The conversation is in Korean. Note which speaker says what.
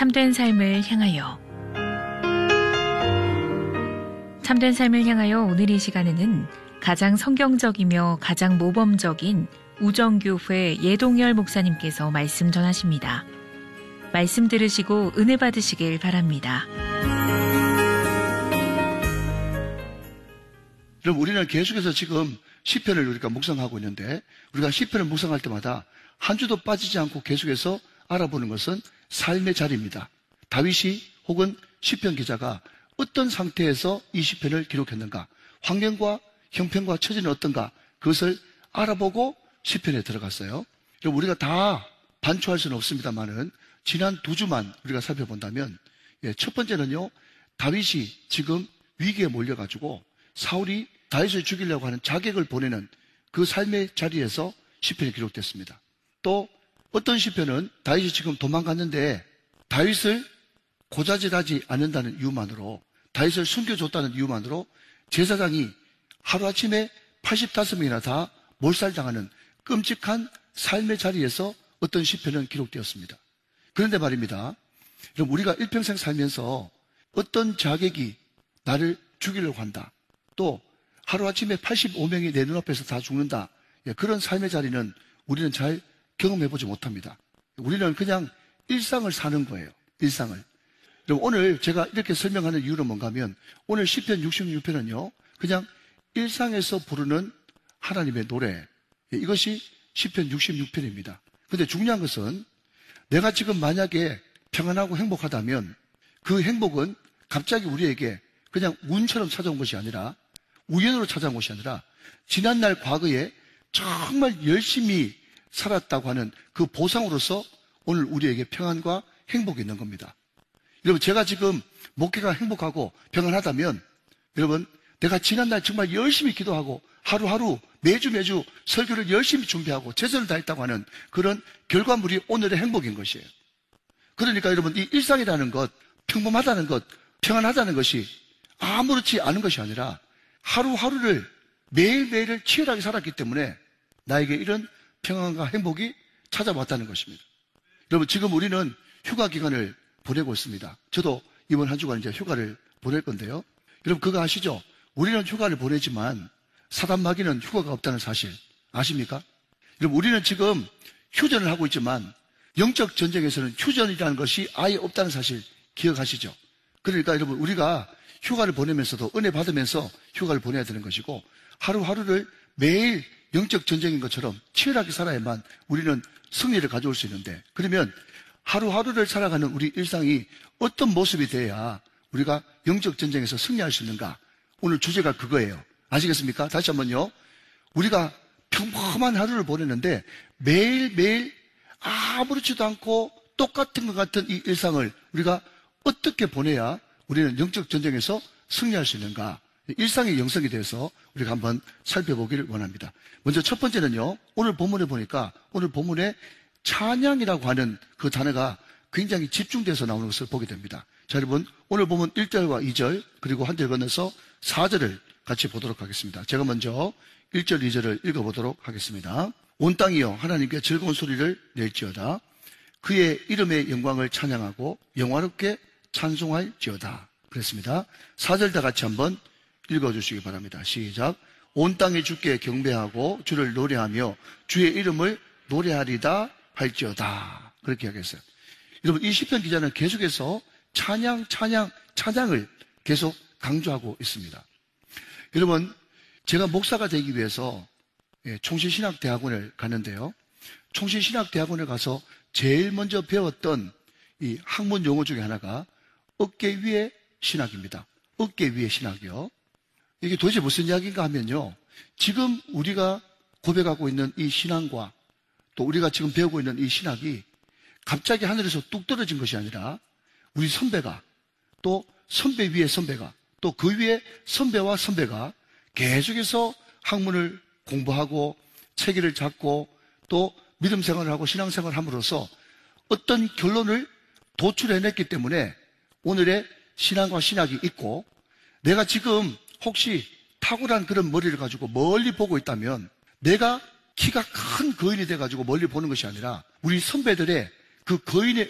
Speaker 1: 참된 삶을 향하여. 참된 삶을 향하여 오늘 이 시간에는 가장 성경적이며 가장 모범적인 우정교회 예동열 목사님께서 말씀 전하십니다. 말씀 들으시고 은혜 받으시길 바랍니다.
Speaker 2: 그럼 우리는 계속해서 지금 시편을 우리가 묵상하고 있는데, 우리가 시편을 묵상할 때마다 한 주도 빠지지 않고 계속해서 알아보는 것은 삶의 자리입니다. 다윗이 혹은 시편 기자가 어떤 상태에서 이 시편을 기록했는가, 환경과 형편과 처지는 어떤가, 그것을 알아보고 시편에 들어갔어요. 그럼 우리가 다 반추할 수는 없습니다만은 지난 2주만 우리가 살펴본다면, 첫 번째는요, 다윗이 지금 위기에 몰려가지고 사울이 다윗을 죽이려고 하는 자객을 보내는 그 삶의 자리에서 시편이 기록됐습니다. 또 어떤 시편은 다윗이 지금 도망갔는데 다윗을 고자질하지 않는다는 이유만으로, 다윗을 숨겨줬다는 이유만으로 제사장이 하루아침에 85명이나 다 몰살당하는 끔찍한 삶의 자리에서 어떤 시편은 기록되었습니다. 그런데 말입니다, 그럼 우리가 일평생 살면서 어떤 자객이 나를 죽이려고 한다, 또 하루아침에 85명이 내 눈앞에서 다 죽는다, 그런 삶의 자리는 우리는 잘 경험해보지 못합니다. 우리는 그냥 일상을 사는 거예요. 일상을. 그럼 오늘 제가 이렇게 설명하는 이유는 뭔가 하면, 오늘 시편 66편은요 그냥 일상에서 부르는 하나님의 노래, 이것이 시편 66편입니다. 근데 중요한 것은, 내가 지금 만약에 평안하고 행복하다면 그 행복은 갑자기 우리에게 그냥 운처럼 찾아온 것이 아니라, 우연으로 찾아온 것이 아니라, 지난날 과거에 정말 열심히 살았다고 하는 그 보상으로서 오늘 우리에게 평안과 행복이 있는 겁니다. 여러분, 제가 지금 목회가 행복하고 평안하다면, 여러분, 내가 지난날 정말 열심히 기도하고 하루하루 매주 설교를 열심히 준비하고 최선을 다했다고 하는 그런 결과물이 오늘의 행복인 것이에요. 그러니까 여러분, 이 일상이라는 것, 평범하다는 것, 평안하다는 것이 아무렇지 않은 것이 아니라 하루하루를 매일매일을 치열하게 살았기 때문에 나에게 이런 평안과 행복이 찾아왔다는 것입니다. 여러분, 지금 우리는 휴가 기간을 보내고 있습니다. 저도 이번 한 주간 이제 휴가를 보낼 건데요. 여러분, 그거 아시죠? 우리는 휴가를 보내지만 사단마귀는 휴가가 없다는 사실 아십니까? 여러분, 우리는 지금 휴전을 하고 있지만 영적 전쟁에서는 휴전이라는 것이 아예 없다는 사실 기억하시죠? 그러니까 여러분, 우리가 휴가를 보내면서도 은혜 받으면서 휴가를 보내야 되는 것이고, 하루하루를 매일 영적 전쟁인 것처럼 치열하게 살아야만 우리는 승리를 가져올 수 있는데, 그러면 하루하루를 살아가는 우리 일상이 어떤 모습이 돼야 우리가 영적 전쟁에서 승리할 수 있는가? 오늘 주제가 그거예요. 아시겠습니까? 다시 한번요. 우리가 평범한 하루를 보내는데 매일매일 아무렇지도 않고 똑같은 것 같은 이 일상을 우리가 어떻게 보내야 우리는 영적 전쟁에서 승리할 수 있는가? 일상의 영성에 대해서 우리가 한번 살펴보기를 원합니다. 먼저 첫 번째는요, 오늘 본문에 보니까 오늘 본문에 찬양이라고 하는 그 단어가 굉장히 집중돼서 나오는 것을 보게 됩니다. 자, 여러분, 오늘 보면 1절과 2절 그리고 한 절 건너서 4절을 같이 보도록 하겠습니다. 제가 먼저 1절, 2절을 읽어보도록 하겠습니다. 온 땅이여 하나님께 즐거운 소리를 낼지어다. 그의 이름의 영광을 찬양하고 영화롭게 찬송할지어다. 그랬습니다. 4절 다 같이 한번 읽어주시기 바랍니다. 시작. 온 땅이 주께 경배하고 주를 노래하며 주의 이름을 노래하리다 할지어다. 그렇게 하겠어요. 여러분, 이 시편 기자는 계속해서 찬양을 계속 강조하고 있습니다. 여러분, 제가 목사가 되기 위해서 총신신학대학원을 갔는데요, 총신신학대학원을 가서 제일 먼저 배웠던 이 학문 용어 중에 하나가 어깨 위의 신학입니다. 어깨 위의 신학이요. 이게 도대체 무슨 이야기인가 하면요, 지금 우리가 고백하고 있는 이 신앙과 또 우리가 지금 배우고 있는 이 신학이 갑자기 하늘에서 뚝 떨어진 것이 아니라 우리 선배가, 또 선배 위에 선배가, 또 그 위에 선배와 선배가 계속해서 학문을 공부하고 체계를 잡고 또 믿음 생활을 하고 신앙 생활을 함으로써 어떤 결론을 도출해냈기 때문에 오늘의 신앙과 신학이 있고, 내가 지금 혹시 탁월한 그런 머리를 가지고 멀리 보고 있다면 내가 키가 큰 거인이 돼가지고 멀리 보는 것이 아니라 우리 선배들의 그 거인의